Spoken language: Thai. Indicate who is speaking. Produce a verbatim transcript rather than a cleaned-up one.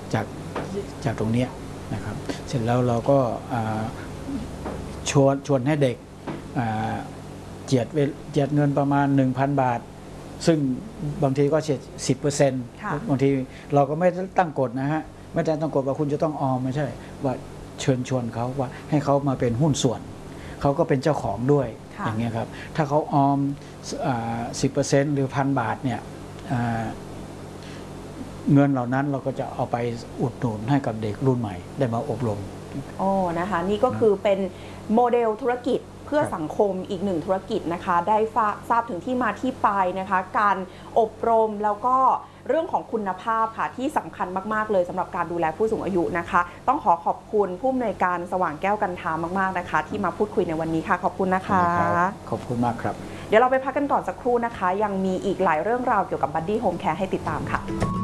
Speaker 1: จากจากตรงนี้นะครับเสร็จแล้วเราก็ชวนชวนให้เด็กเจียดเจียดเงินประมาณ หนึ่งพัน บาทซึ่งบางทีก็เฉียด สิบเปอร์เซ็นต์ บางทีเราก็ไม่ตั้งกฎนะฮะไม่ได้ตั้งกฎว่าคุณจะต้องออมไม่ใช่ว่าเชิญชวนเขาว่าให้เขามาเป็นหุ้นส่วนเขาก็เป็นเจ้าของด้วยอย่างเงี้ยครับถ้าเขาออม สิบเปอร์เซ็นต์ หรือพันบาทเนี่ยเงินเหล่านั้นเราก็จะเอาไปอุดหนุนให้กับเด็กรุ่นใหม่ได้มาอบรม
Speaker 2: โอ้นะคะนี่ก็คือเป็นโมเดลธุรกิจเพื่อสังคมอีกหนึ่งธุรกิจนะคะได้ทราบถึงที่มาที่ไปนะคะการอบรมแล้วก็เรื่องของคุณภาพค่ะที่สำคัญมากๆเลยสำหรับการดูแลผู้สูงอายุนะคะต้องขอขอบคุณผู้อำนวยการสว่างแก้วกันทามากๆนะคะที่มาพูดคุยในวันนี้ค่ะขอบคุณนะคะ
Speaker 1: ขอบคุณมากครับ
Speaker 2: เดี๋ยวเราไปพักกันก่อนสักครู่นะคะยังมีอีกหลายเรื่องราวเกี่ยวกับ Buddy Home Care ให้ติดตามค่ะ